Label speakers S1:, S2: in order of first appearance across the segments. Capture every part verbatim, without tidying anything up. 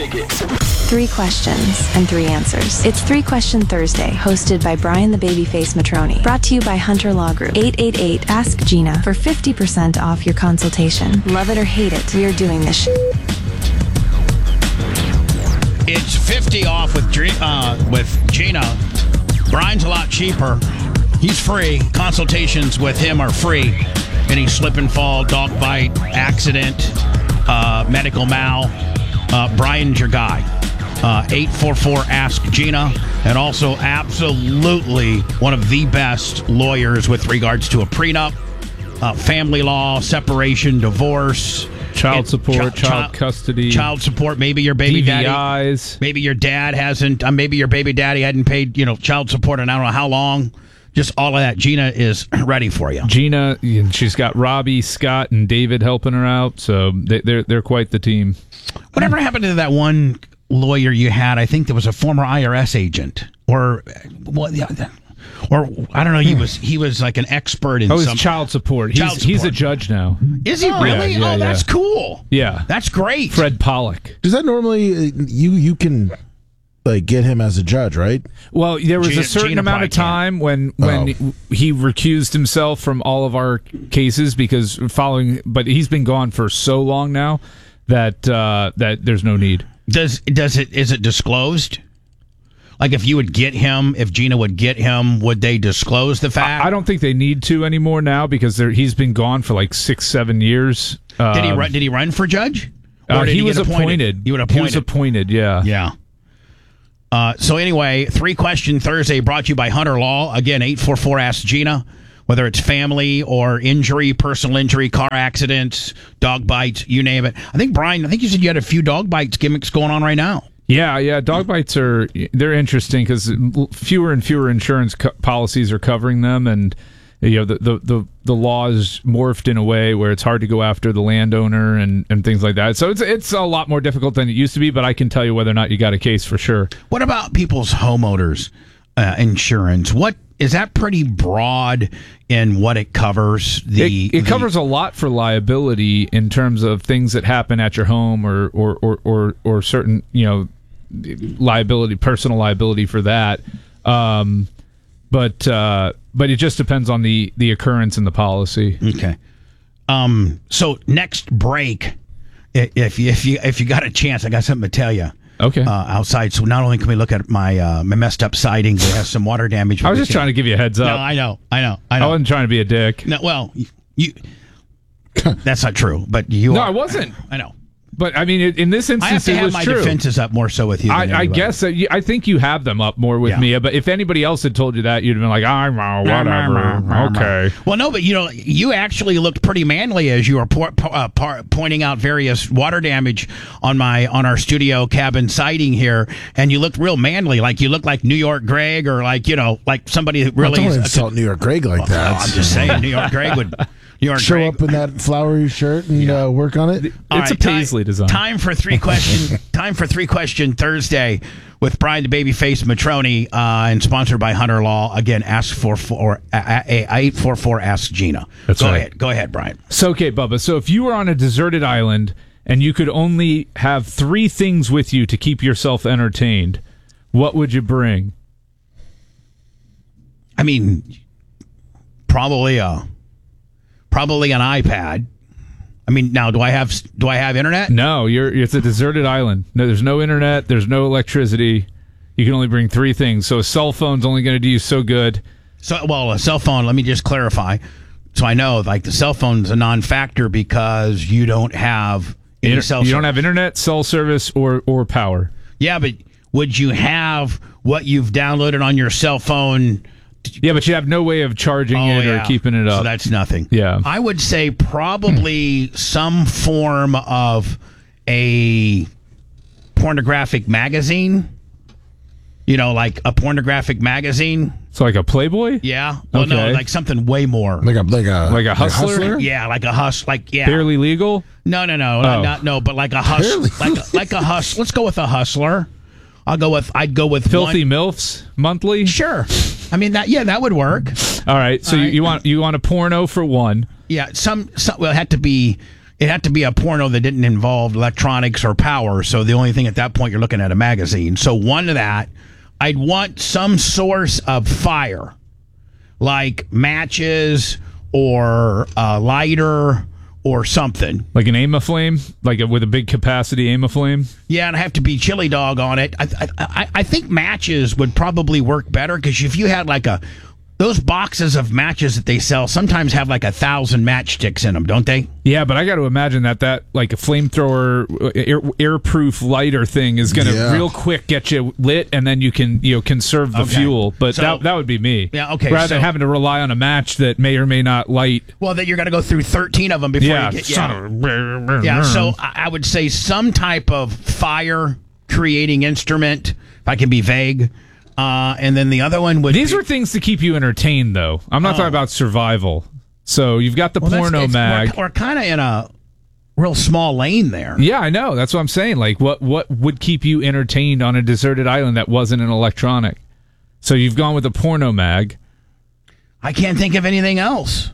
S1: ticket.
S2: Three questions and three answers. It's Three Question Thursday, hosted by Brian the Babyface Matroni. Brought to you by Hunter Law Group. eight eight eight, ask Gina for fifty percent off your consultation. Love it or hate it, we are doing this sh-
S3: It's fifty off with Dre- uh, with Gina. Brian's a lot cheaper. He's free. Consultations with him are free. Any slip and fall, dog bite, accident, uh, medical mal. Uh, Brian's your guy. Uh, eight four four, ask Gina. And also absolutely one of the best lawyers with regards to a prenup, uh, family law, separation, divorce.
S4: Child
S3: It-
S4: support,
S3: chi-
S4: child
S3: chi-
S4: custody,
S3: child support. Maybe your baby
S4: D V
S3: daddy,
S4: Is.
S3: maybe your dad hasn't. Uh, maybe your baby daddy hadn't paid, you know, child support, and I don't know how long. Just all of that. Gina is ready for you.
S4: Gina, and she's got Robbie, Scott, and David helping her out, so they, they're they're quite the team.
S3: Whatever happened to that one lawyer you had? I think there was a former I R S agent, or what? Yeah, or I don't know. He was he was like an expert in
S4: Oh, it's
S3: some
S4: child support. He's
S3: Child
S4: he's a
S3: support.
S4: judge now.
S3: Is he really?
S4: Yeah, yeah,
S3: oh, that's
S4: yeah.
S3: cool.
S4: Yeah,
S3: That's great.
S4: Fred Pollock.
S5: Does that normally uh, you you can like get him as a judge, right?
S4: Well, there was
S3: Gina-
S4: a certain
S3: Gina
S4: amount of
S3: probably
S4: time when when
S5: Oh.
S4: he recused himself from all of our cases because following, but he's been gone for so long now that uh, that there's no need.
S3: Does does it is it disclosed? Like if you would get him, if Gina would get him, would they disclose the fact?
S4: I don't think they need to anymore now because they're- he's been gone for like six, seven years.
S3: Did he
S4: Um,
S3: run? Did he run for judge? Or
S4: Uh,
S3: did
S4: he,
S3: get
S4: was appointed.
S3: You would
S4: He
S3: appointed.
S4: was appointed. Yeah.
S3: Yeah. Uh, so anyway, Three Question Thursday brought to you by Hunter Law. Again, eight four four, ask Gina. Whether it's family or injury, personal injury, car accidents, dog bites, you name it. I think, Brian, I think you said you had a few dog bites gimmicks going on right now.
S4: Yeah, yeah. Dog bites are they're interesting because fewer and fewer insurance co- policies are covering them, and you know the, the the the law is morphed in a way where it's hard to go after the landowner and, and things like that. So it's it's a lot more difficult than it used to be. But I can tell you whether or not you got a case for sure.
S3: What about people's homeowners uh, insurance? What is that pretty broad in what it covers? The
S4: It, it
S3: the-
S4: covers a lot for liability in terms of things that happen at your home or or or or, or certain you know liability, personal liability for that. Um, but uh, but it just depends on the the occurrence in the policy.
S3: Okay. Um. So next break, i- if you, if you if you got a chance, I got something to tell you.
S4: Okay.
S3: Uh, outside, so not only can we look at my uh, my messed up siding that has some water damage.
S4: I was just trying to give you a heads
S3: No,
S4: up.
S3: I know, I know, I
S4: I
S3: know.
S4: wasn't trying to be a dick.
S3: No, well, you. you that's not true, but you.
S4: No,
S3: are.
S4: I wasn't.
S3: I know.
S4: But I mean, it, in this
S3: I have
S4: instance,
S3: to
S4: it
S3: have
S4: was
S3: my
S4: true.
S3: defenses up more so with you. Than
S4: I, I
S3: everybody.
S4: guess that you, I think you have them up more with
S3: Yeah.
S4: me. But if anybody else had told you that, you'd have been like, "I'm uh, whatever." Okay.
S3: Well, no, but you know, you actually looked pretty manly as you were por- po- uh, par- pointing out various water damage on my on our studio cabin siding here, and you looked real manly, like you looked like New York Greg, or like you know, like somebody that really.
S5: Don't insult New York Greg like that.
S3: Oh, I'm just saying, New York Greg would. New York
S5: Show
S3: Greg.
S5: up in that flowery shirt and uh, work on it.
S3: All
S4: It's a
S3: time-
S4: paisley design.
S3: Time for three question. time for three question Thursday with Brian the Babyface Matroni, uh, and sponsored by Hunter Law. Again, ask for for eight four four. Ask Gina.
S4: That's
S3: Go
S4: right.
S3: ahead. Go ahead, Brian.
S4: So, okay, Bubba. So, if you were on a deserted island and you could only have three things with you to keep yourself entertained, what would you bring?
S3: I mean, probably a probably an iPad. I mean, now do I have do I have internet?
S4: No, you're. It's a deserted island. No, there's no internet. There's no electricity. You can only bring three things. So, a cell phone's only going to do you so good.
S3: So, well, a cell phone. Let me just clarify, so I know. Like the cell phone's a non-factor because you don't have any
S4: Inter-
S3: cell.
S4: you don't
S3: service.
S4: have internet, cell service, or or power.
S3: Yeah, but would you have what you've downloaded on your cell phone?
S4: Yeah, but you have no way of charging
S3: Oh,
S4: it
S3: yeah.
S4: or keeping it up.
S3: So that's nothing.
S4: Yeah.
S3: I would say probably some form of a pornographic magazine. You know, like a pornographic magazine.
S4: So like a Playboy?
S3: Yeah. Well, no,
S4: Okay.
S3: like something way more.
S5: Like a like a
S4: Like a hustler?
S3: Yeah, like a hus. Like yeah.
S4: Barely legal?
S3: No, no, no,
S4: Oh.
S3: not, not no, but like a hus.
S5: Barely.
S3: Like a, like a hus. Let's go with a hustler. I'll go with. I'd go with
S4: Filthy
S3: one.
S4: MILFs monthly?
S3: Sure. I mean that. Yeah, that would work.
S4: All right. So
S3: All
S4: you,
S3: right.
S4: you want you want a porno for one.
S3: Yeah. Some. some well, it had to be. it had to be a porno that didn't involve electronics or power. So the only thing at that point you're looking at a magazine. So one of that, I'd want some source of fire, like matches or a lighter or something.
S4: Like an Aim Flame, like a, with a big capacity Aim Flame.
S3: Yeah, and I have to be chili dog on it. I I, I, I think matches would probably work better because if you had like a those boxes of matches that they sell sometimes have like a thousand matchsticks in them, don't they?
S4: Yeah, but I got to imagine that that like a flamethrower air, airproof lighter thing is going to
S5: Yeah.
S4: real quick get you lit, and then you can you know conserve the
S3: Okay.
S4: fuel. But
S3: So-
S4: that that would be me.
S3: Yeah, okay,
S4: Rather
S3: so-
S4: than having to rely on a match that may or may not light.
S3: Well, that you're going to go through thirteen of them before
S4: Yeah,
S3: you get.
S4: son
S3: Yeah,
S4: of a-
S3: yeah. So I I would say some type of fire creating instrument. If I can be vague. Uh, and then the other one would.
S4: These
S3: be,
S4: were things to keep you entertained, though. I'm not talking about survival. So you've got the
S3: well, that's-
S4: porno
S3: it's-
S4: mag.
S3: We're, we're kind of in a real small lane there.
S4: Yeah, I know. That's what I'm saying. Like, what what would keep you entertained on a deserted island that wasn't an electronic? So you've gone with the porno mag.
S3: I can't think of anything else.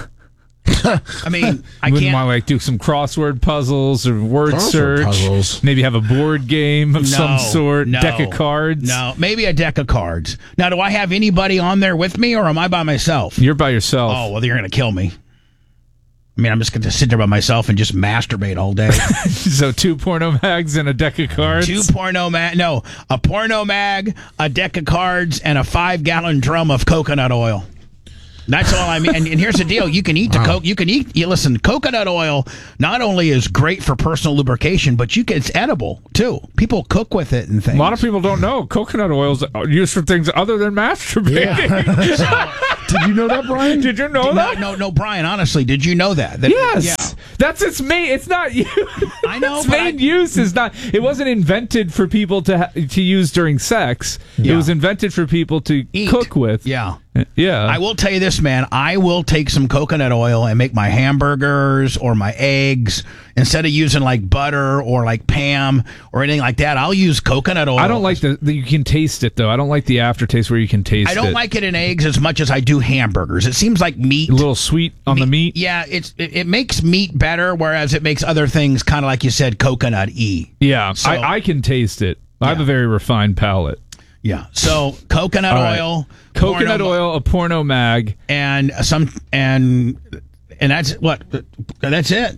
S3: I mean, I
S4: Wouldn't
S3: can't.
S4: want to like do some crossword puzzles or word
S5: Crossword
S4: search.
S5: puzzles.
S4: Maybe have a board game of
S3: No,
S4: some sort,
S3: no,
S4: deck of cards.
S3: No, maybe a deck of cards. Now, do I have anybody on there with me, or am I by myself?
S4: You're by yourself.
S3: Oh, well, you're going to kill me. I mean, I'm just going to sit there by myself and just masturbate all day.
S4: So two porno mags and a deck of cards.
S3: Two porno mag, no, a porno mag, a deck of cards, and a five gallon drum of coconut oil. That's all I mean. And, and here's the deal: you can eat the
S5: Wow.
S3: coke. You can eat. You listen. Coconut oil not only is great for personal lubrication, but you can, it's edible too. People cook with it and things.
S4: A lot of people don't know coconut oils are used for things other than masturbating.
S5: Did you know that, Brian?
S4: Did you know
S3: No,
S4: that?
S3: no, no, Brian. Honestly, did you know that? That-
S4: Yes,
S3: Yeah.
S4: that's its main. It's not you.
S3: I know,
S4: Its
S3: but
S4: main
S3: I-
S4: use is not. It wasn't invented for people to ha- to use during sex.
S3: Yeah.
S4: It was invented for people to
S3: Eat.
S4: cook with.
S3: Yeah.
S4: Yeah.
S3: I will tell you this, man. I will take some coconut oil and make my hamburgers or my eggs instead of using like butter or like Pam or anything like that. I'll use coconut oil.
S4: I don't like the, the. You can taste it though. I don't like the aftertaste where you can taste it.
S3: I don't like it in eggs as much as I do hamburgers. It seems like meat.
S4: a little sweet on the meat.
S3: Yeah, it's it, it makes meat better, whereas it makes other things kind of like you said, coconut-y.
S4: Yeah,
S3: So-
S4: I, I can taste it. I have
S3: Yeah.
S4: a very refined palate.
S3: Yeah. So coconut
S4: All right.
S3: oil,
S4: Coconut
S3: porno-
S4: oil, a porno mag.
S3: and some and and that's what that's it.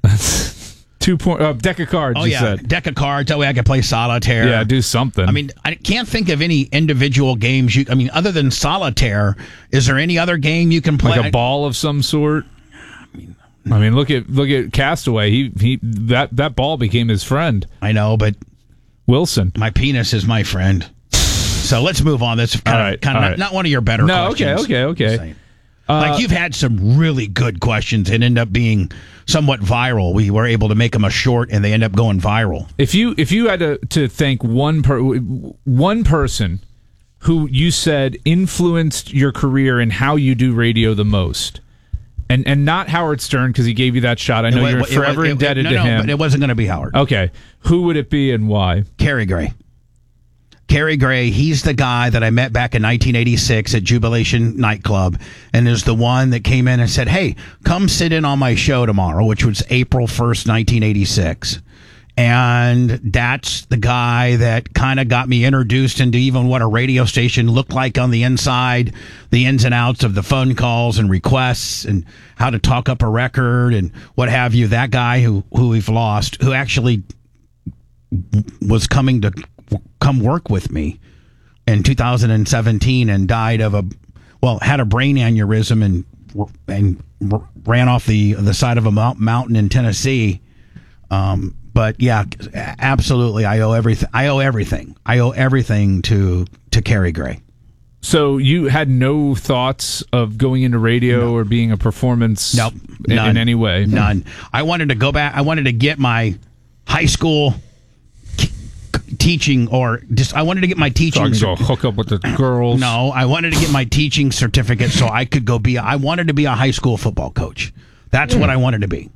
S4: Two por- uh, deck of cards.
S3: Oh
S4: you
S3: yeah,
S4: said.
S3: deck of cards. That way I can play solitaire.
S4: Yeah, do something.
S3: I mean, I can't think of any individual games you. I mean, other than solitaire, is there any other game you can play?
S4: like a ball of some sort. I mean, look at look at Castaway. He he that that ball became his friend,
S3: I know, but
S4: Wilson.
S3: my penis is my friend. So let's move on. That's kind
S4: All
S3: of
S4: right,
S3: kind of
S4: all
S3: not,
S4: right.
S3: not one of your better
S4: No,
S3: questions.
S4: okay, okay,
S3: Just
S4: okay.
S3: saying. Like you've had some really good questions and end up being somewhat viral. We were able to make them a short, and they end up going viral.
S4: If you if you had to to thank one per one person who you said influenced your career and how you do radio the most, and and not Howard Stern because he gave you that shot. I know
S3: It
S4: you're
S3: wa- it
S4: forever
S3: wa- it-
S4: indebted
S3: no,
S4: to
S3: no,
S4: him.
S3: but it wasn't going to be Howard.
S4: Okay, who would it be and why?
S3: Cary Gray. Cary Gray, he's the guy that I met back in nineteen eighty-six at Jubilation Nightclub, and is the one that came in and said, hey, come sit in on my show tomorrow, which was April first, nineteen eighty-six. And that's the guy that kind of got me introduced into even what a radio station looked like on the inside, the ins and outs of the phone calls and requests and how to talk up a record and what have you. That guy who, who we've lost, who actually was coming to come work with me in two thousand seventeen and died of a, well, had a brain aneurysm and and ran off the the side of a mountain in Tennessee. Um, but yeah, absolutely, I owe everything. I owe everything. I owe everything to to Cary Gray.
S4: So you had no thoughts of going into radio or being a performance
S3: Nope,
S4: in,
S3: none.
S4: in any way?
S3: None. I wanted to go back. I wanted to get my high school teaching, or just I wanted to get my teaching.
S4: So I can go hook up with the girls.
S3: No, I wanted to get my teaching certificate so I could go be. I wanted to be a high school football coach. That's what I wanted to be,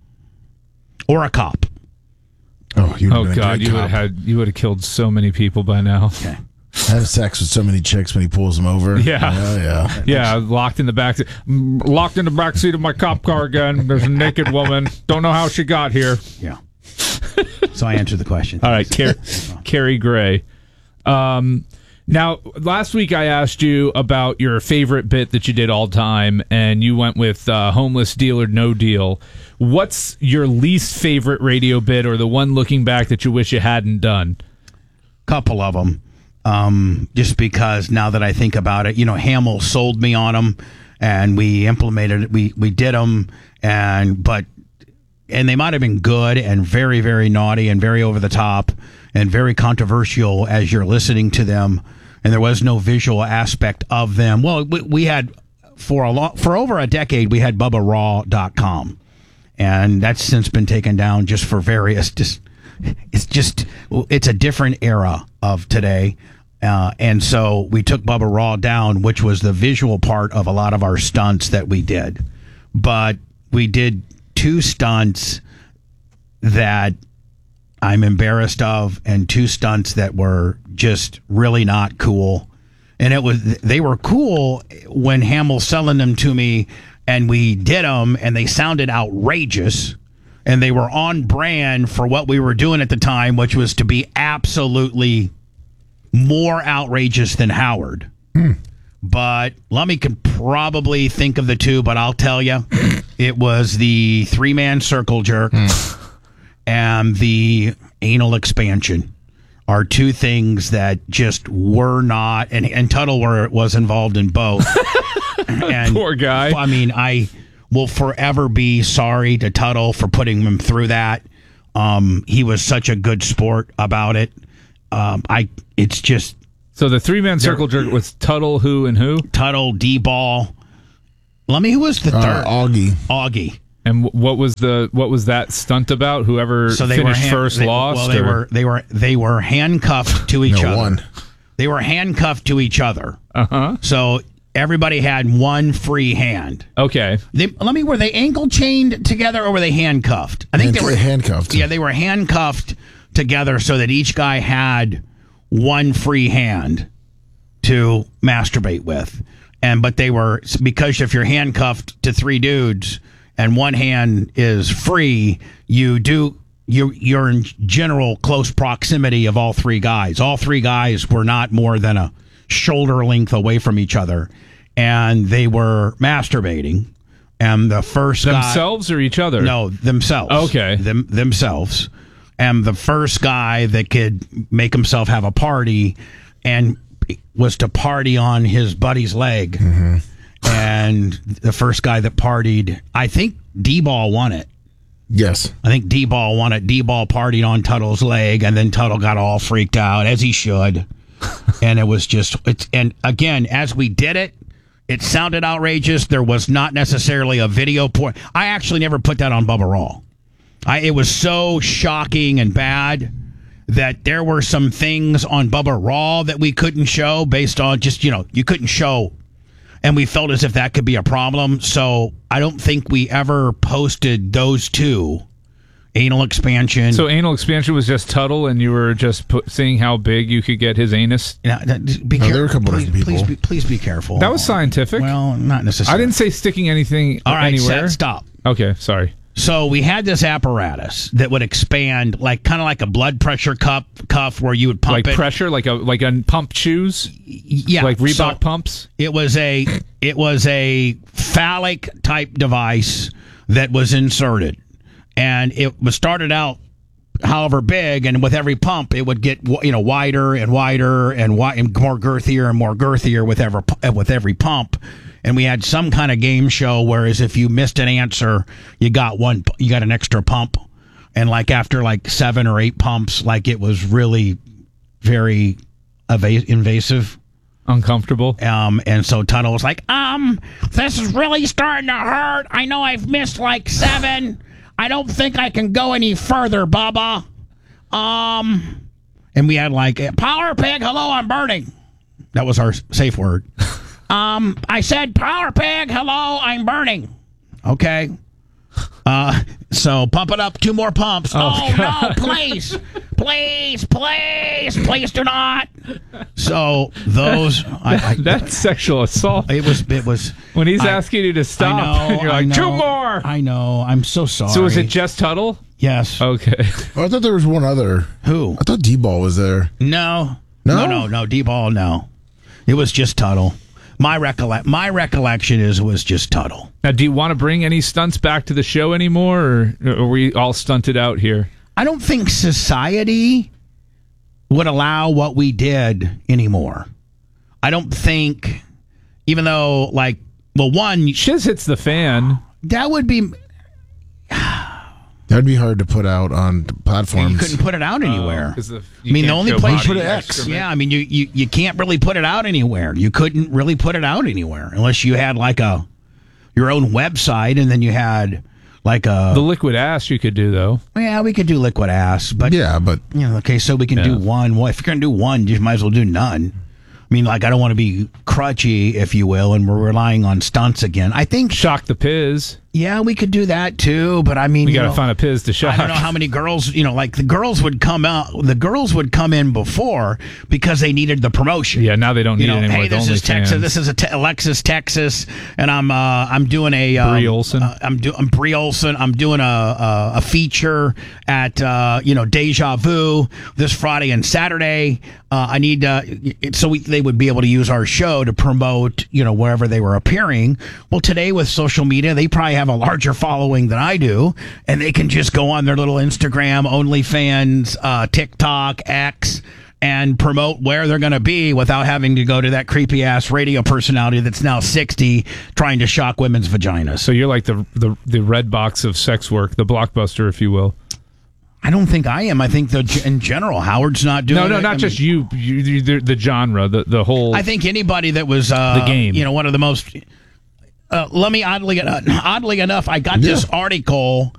S3: or a cop.
S5: Oh, you
S4: Oh God, you would have had you would have killed so many people by now.
S3: Okay.
S5: have sex with so many chicks when he pulls them over.
S4: Yeah.
S5: Yeah, yeah.
S4: Yeah, locked in the back seat. Mm, Locked in the back seat of my cop car again. There's a naked woman. Don't know how she got here.
S3: Yeah. So I answered the question.
S4: All right, Car- Carrie Gray. Um, now, last week I asked you about your favorite bit that you did all time, and you went with uh, Homeless Deal or No Deal. What's your least favorite radio bit, or the one looking back that you wish you hadn't done?
S3: Couple of them. Um, just because now that I think about it, you know, Hamill sold me on them, and we implemented it. We, we did them, and, but, and they might have been good and very, very naughty and very over the top and very controversial as you're listening to them. And there was no visual aspect of them. Well, we, we had for a long, for over a decade, we had Bubba Raw dot com, and that's since been taken down just for various. Just it's just it's a different era of today, uh, and so we took Bubba Raw down, which was the visual part of a lot of our stunts that we did. But we did two stunts that I'm embarrassed of, and two stunts that were just really not cool. And it was they were cool when Hamill's selling them to me, and we did them, and they sounded outrageous, and they were on brand for what we were doing at the time, which was to be absolutely more outrageous than Howard. Hmm. But Lummy could probably think of the two, but I'll tell you, it was the three-man circle jerk mm. and the anal expansion are two things that just were not, and, and Tuttle were, was involved in both. And
S4: poor guy.
S3: I mean, I will forever be sorry to Tuttle for putting him through that. Um, he was such a good sport about it. Um, I, it's just...
S4: So the three-man circle jerk was Tuttle, who, and who?
S3: Tuttle, D-Ball. Let me, who was the
S5: Uh,
S3: third?
S5: Augie.
S3: Augie.
S4: And what was the what was that stunt about? Whoever
S3: So they
S4: finished
S3: were hand,
S4: first
S3: they,
S4: lost.
S3: Well, they
S4: or?
S3: were they were they were handcuffed to each
S5: No,
S3: other.
S5: one.
S3: They were handcuffed to each other.
S4: Uh huh.
S3: So everybody had one free hand.
S4: Okay.
S3: They, let me. Were they ankle chained together or were they handcuffed? I think
S5: Hand-
S3: they were
S5: handcuffed.
S3: Yeah, they were handcuffed together so that each guy had one free hand to masturbate with. And but they were, because if you're handcuffed to three dudes and one hand is free, you do you you're in general close proximity of all three guys. All three guys were not more than a shoulder length away from each other, and they were masturbating. And the first
S4: themselves
S3: guy,
S4: or each other?
S3: No, themselves.
S4: Okay,
S3: them themselves. And the first guy that could make himself have a party and was to party on his buddy's leg. Mm-hmm. And the first guy that partied, I think D-Ball won it.
S5: Yes.
S3: I think D-Ball won it. D-Ball partied on Tuttle's leg, and then Tuttle got all freaked out, as he should. And it was just, it's, and again, as we did it, it sounded outrageous. There was not necessarily a video point. I actually never put that on Bubba Raw. I, it was so shocking and bad that there were some things on Bubba Raw that we couldn't show based on just, you know, you couldn't show. And we felt as if that could be a problem. So I don't think we ever posted those two. Anal expansion.
S4: So anal expansion was just Tuttle, and you were just put, seeing how big you could get his anus?
S3: Now, be
S5: No,
S3: care-
S5: there were a couple
S3: please,
S5: different people.
S3: Please be, please be careful.
S4: That was scientific.
S3: Well, not necessarily.
S4: I didn't say sticking anything
S3: All right,
S4: anywhere.
S3: set, stop.
S4: Okay, sorry.
S3: So we had this apparatus that would expand, like kind of like a blood pressure cup cuff, where you would pump
S4: like
S3: it.
S4: pressure, like a like a pump shoes,
S3: Yeah,
S4: like Reebok
S3: so
S4: pumps.
S3: It was a it was a phallic type device that was inserted, and it was started out however big, and with every pump it would get, you know, wider and wider and, wi- and more girthier and more girthier with every with every pump. And we had some kind of game show, whereas if you missed an answer, you got one, you got an extra pump. And like after like seven or eight pumps, like it was really very eva- invasive.
S4: Uncomfortable.
S3: Um, and so Tuttle was like, um, this is really starting to hurt. I know I've missed like seven. I don't think I can go any further, Bubba. Um, and we had like, Power Pig, hello, I'm burning. That was our safe word. Um, I said, Power Pig, hello, I'm burning. Okay. Uh, so pump it up, two more pumps. Oh,
S4: Oh
S3: no, please. please, please, please do not. So those, I, I,
S4: That's sexual assault.
S3: it was, it was.
S4: When he's
S3: I-
S4: asking you to stop,
S3: I know,
S4: and you're
S3: I
S4: like,
S3: know,
S4: two more.
S3: I know. I'm so sorry.
S4: So was it just Tuttle?
S3: Yes.
S4: Okay.
S5: Oh, I thought there was one other.
S3: Who?
S5: I thought D-Ball was there.
S3: No.
S5: No?
S3: No, no, no. D-ball, no. It was just Tuttle. My recollect, my recollection is it was just Tuttle.
S4: Now, do you want to bring any stunts back to the show anymore, or, or are we all stunted out here?
S3: I don't think society would allow what we did anymore. I don't think, even though, like, well, one,
S4: Shiz hits the fan.
S3: that would be,
S5: That'd be hard to put out on platforms.
S3: you couldn't put it out anywhere.
S4: 'Cause the-
S3: I
S4: you
S3: mean, the
S4: can't
S3: only
S4: show
S3: place
S4: body
S3: put it
S4: excrement.
S3: X. Yeah, I mean, you, you you can't really put it out anywhere. You couldn't really put it out anywhere unless you had like a your own website, and then you had like a.
S4: The liquid ass you could do, though.
S3: Yeah, we could do liquid ass, but
S5: Yeah, but
S3: you know, okay, so we can do
S4: Yeah.
S3: one. Well, if you're gonna do one, you might as well do none. I mean, like, I don't want to be crutchy, if you will, and we're relying on stunts again. I think,
S4: Shock the Piz.
S3: yeah, we could do that too. But I mean,
S4: We
S3: you
S4: got to
S3: know,
S4: find a Piz to shock.
S3: I don't know how many girls, you know, like the girls would come out. The girls would come in before because they needed the promotion.
S4: Yeah, now they don't need
S3: You know,
S4: it anymore.
S3: hey,
S4: with
S3: this is Texas.
S4: OnlyFans.
S3: This is a te- Alexis, Texas, and I'm uh, I'm doing a um,
S4: Brie Olson.
S3: Uh, I'm doing I'm Brie Olson. I'm doing a a, a feature at uh, you know Deja Vu this Friday and Saturday. Uh, I need uh, it, so we, they would be able to use our show to promote you know wherever they were appearing. Well, today with social media, they probably have a larger following than I do, and they can just go on their little Instagram, OnlyFans, uh, TikTok, X, and promote where they're going to be without having to go to that creepy ass radio personality that's now sixty trying to shock women's vaginas.
S4: So you're like the, the the red box of sex work, the Blockbuster, if you will.
S3: I don't think I am. I think the in general, Howard's not doing.
S4: No, no,
S3: it.
S4: not
S3: I
S4: just
S3: mean,
S4: you. you, you the, the genre, the the whole.
S3: I think anybody that was uh,
S4: The game.
S3: You know, one of the most. Uh, let me oddly uh, oddly enough, I got
S5: Yeah.
S3: this article